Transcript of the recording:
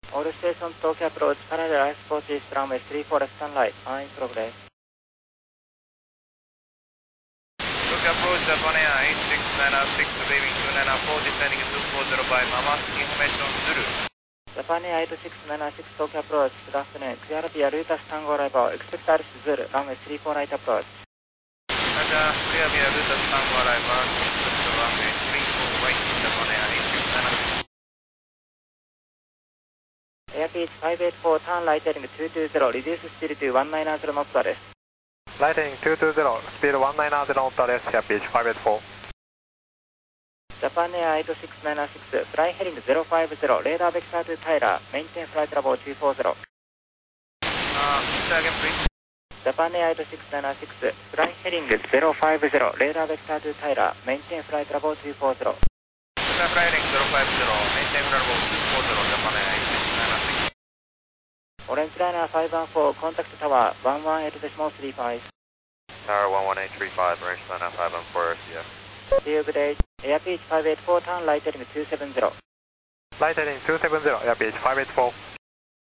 All stations Tokyo approach, parallel ice sports east runway 34 left sunlight, in progress. Tokyo approach, Japan Air 8696, leaving 294, descending 240 by Mama, information Zulu. Japan Air 8696, Tokyo approach, good afternoon. Clear via Lutas Tango arrival, expect Alice Zulu, runway 34 right approach. Roger, clear via Lutas Tango arrival, expect runway 34 right, Japan Air 8696. Airbus 584, turn right heading 220, reduce speed to 190 knots です。 Right heading 220, speed 190 knots です。Airbus 584。 Japan Air 8696, fly heading 050, radar vector to Tyler, maintain flight level 240. Say again, please. Japan Air 8696, fly heading 050, radar vector to Tyler, maintain flight level 240. Fly heading 050, maintain flight level 240, Japan Air 8696. Orange Liner 514, contact tower 118.35. Tower 11835, Orange Liner 514, RCF. See you, good day. Air Beach 584, turn right heading 270. Right heading 270, Air Beach 584.